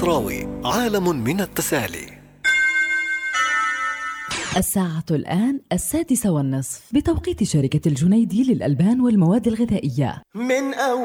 البصراوي، عالم من التسالي. الساعة الآن 6:30 بتوقيت شركة الجنيدي للألبان والمواد الغذائية. من